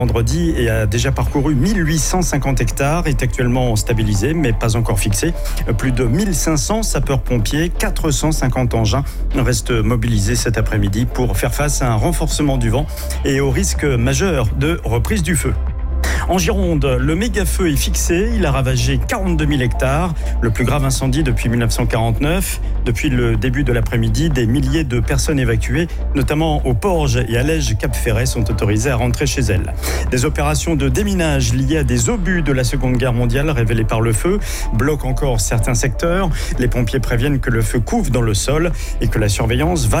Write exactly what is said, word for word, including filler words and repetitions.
vendredi et a déjà parcouru mille huit cent cinquante hectares, est actuellement stabilisé mais pas encore fixé. Plus de mille cinq cents sapeurs-pompiers, quatre cent cinquante engins restent mobilisés cet après-midi pour faire face à un renforcement du vent et au risque majeur de reprise du feu. En Gironde, le méga-feu est fixé. Il a ravagé quarante-deux mille hectares. Le plus grave incendie depuis mille neuf cent quarante-neuf. Depuis le début de l'après-midi, des milliers de personnes évacuées, notamment au Porge et à Lège-Cap-Ferret, sont autorisées à rentrer chez elles. Des opérations de déminage liées à des obus de la Seconde Guerre mondiale révélés par le feu bloquent encore certains secteurs. Les pompiers préviennent que le feu couve dans le sol et que la surveillance va